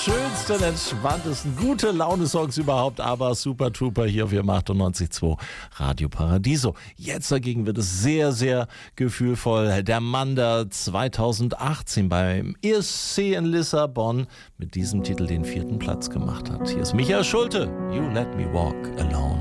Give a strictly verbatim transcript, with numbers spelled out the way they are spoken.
schönsten, entspanntesten, gute Laune-Songs überhaupt, aber Super Trooper hier auf Ihrem achtundneunzig Komma zwei Radio Paradiso. Jetzt dagegen wird es sehr, sehr gefühlvoll. Der Mann, der zweitausendachtzehn beim E S C in Lissabon mit diesem Titel den vierten Platz gemacht hat. Hier ist Michael Schulte, You Let Me Walk Alone.